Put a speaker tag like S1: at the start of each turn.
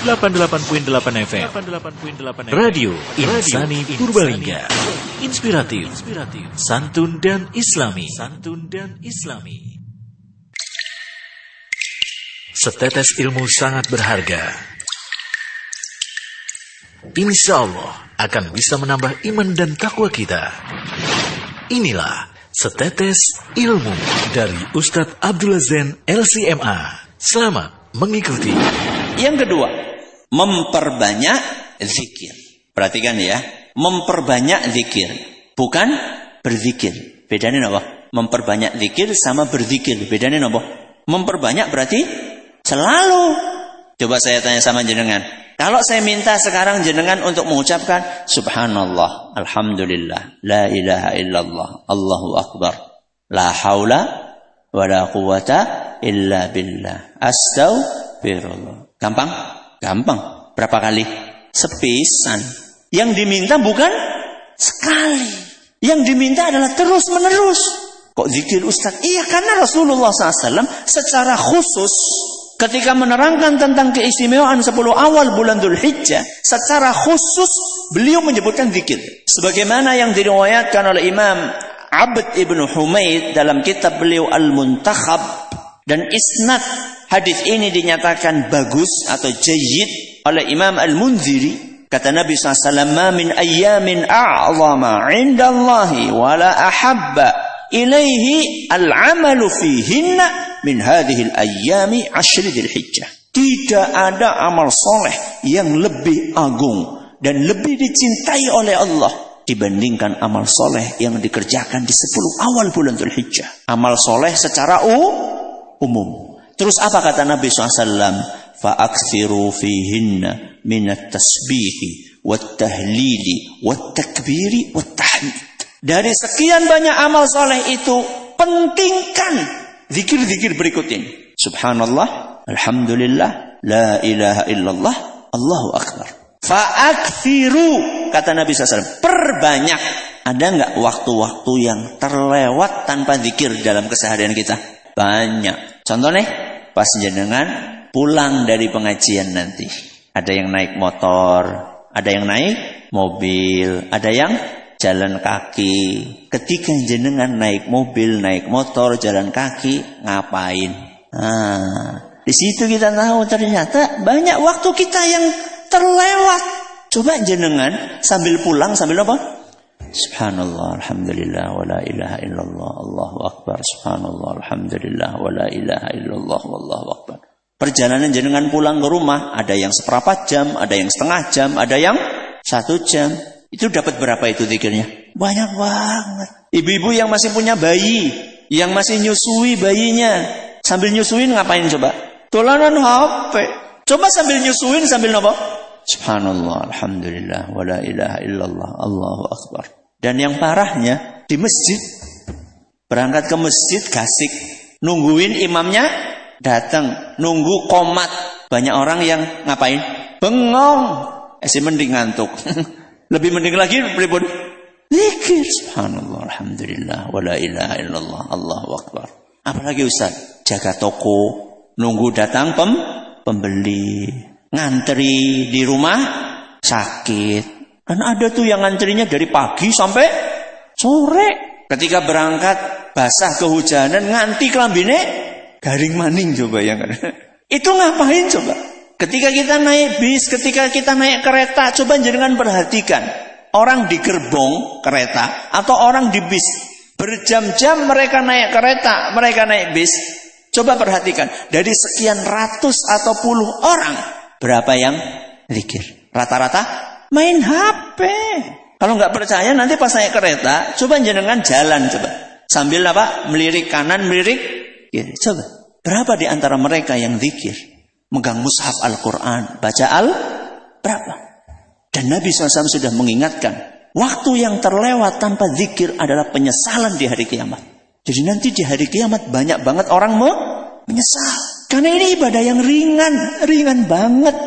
S1: 88.8 FM. Radio Insani Purbalingga. Inspiratif, santun dan Islami. Setetes ilmu sangat berharga. Insya Allah akan bisa menambah iman dan takwa kita. Inilah Setetes Ilmu dari Ustadz Abdullah Zen LCMA. Selamat mengikuti.
S2: Yang kedua, memperbanyak zikir. Perhatikan ya, memperbanyak zikir, bukan berzikir. Bedanya apa? Memperbanyak zikir sama berzikir. Bedanya apa? Memperbanyak berarti selalu. Coba saya tanya sama jenengan. Kalau saya minta sekarang jenengan untuk mengucapkan Subhanallah, Alhamdulillah, La ilaha illallah, Allahu Akbar, La haula wa la quwata illa billah, Astaghfirullah. Gampang? Gampang. Berapa kali? Sepisan. Yang diminta bukan sekali. Yang diminta adalah terus menerus. Kok zikir Ustaz? Iya, karena Rasulullah SAW secara khusus ketika menerangkan tentang keistimewaan 10 awal bulan Dzulhijjah, secara khusus beliau menyebutkan zikir. Sebagaimana yang diriwayatkan oleh Imam Abd ibn Humaid dalam kitab beliau Al-Muntakhab, dan isnad hadis ini dinyatakan bagus atau jayyid oleh Imam Al-Munziri. Kata Nabi SAW, "Ma min ayyamin a'zama 'inda Allahi wa la ahabba ilaihi al-'amalu fihinna min hadhihi al-ayyami 'ashri Dzulhijjah." Tidak ada amal soleh yang lebih agung dan lebih dicintai oleh Allah dibandingkan amal soleh yang dikerjakan di 10 awal bulan Dzulhijjah. Amal soleh secara umum. Terus apa kata Nabi SAW? Fa'akthiru fihinna minat tasbihi wat-tahlili wat-takbiri wat-tahmid. Dari sekian banyak amal soleh itu, pentingkan zikir-zikir berikut ini. Subhanallah, Alhamdulillah, La ilaha illallah, Allahu Akbar. Fa'akthiru, kata Nabi SAW, perbanyak. Ada enggak waktu-waktu yang terlewat tanpa zikir dalam keseharian kita? Banyak. Contohnya, pas jenengan pulang dari pengajian nanti. Ada yang naik motor, ada yang naik mobil, ada yang jalan kaki. Ketika jenengan naik mobil, naik motor, jalan kaki, ngapain? Di situ kita tahu ternyata banyak waktu kita yang terlewat. Coba jenengan sambil pulang, sambil apa? Subhanallah, Alhamdulillah, wa la ilaha illallah, Allahu Akbar. Subhanallah, Alhamdulillah, wa la ilaha illallah, wallahu Akbar. Perjalanan jenengan pulang ke rumah, ada yang seperempat jam, ada yang setengah jam, ada yang 1 jam. Itu dapat berapa itu zikirnya? Banyak banget. Ibu-ibu yang masih punya bayi, yang masih nyusui bayinya, sambil nyusuin ngapain coba? Tulanan HP. Coba sambil nyusuin, sambil apa? Subhanallah, Alhamdulillah, wa la ilaha illallah, Allahu Akbar. Dan yang parahnya, di masjid, berangkat ke masjid, gasik, nungguin imamnya datang, nunggu qomat. Banyak orang yang ngapain? Bengong. Mending ngantuk. Lebih mending lagi pripun? Zikir. Subhanallah, Alhamdulillah, wa la ilaha illallah, Allahu Akbar. Apalagi Ustaz? Jaga toko, nunggu datang pembeli. Ngantri di rumah sakit. Kan ada tuh yang ngantrinya dari pagi sampai sore. Ketika berangkat basah kehujanan, nganti kelambine garing maning coba ya kan. Itu ngapain coba? Ketika kita naik bis, ketika kita naik kereta, coba jenengan perhatikan. Orang di gerbong kereta atau orang di bis, berjam-jam mereka naik kereta, mereka naik bis. Coba perhatikan, dari sekian ratus atau puluh orang, berapa yang zikir? Rata-rata main HP. Kalau nggak percaya nanti pas naik kereta, coba jenengan jalan coba. Sambil apa? Melirik kanan, melirik kiri. Coba. Berapa di antara mereka yang zikir? Megang mushaf Al-Quran, baca berapa? Dan Nabi SAW sudah mengingatkan, waktu yang terlewat tanpa zikir adalah penyesalan di hari kiamat. Jadi nanti di hari kiamat banyak banget orang menyesal. Karena ini ibadah yang ringan banget.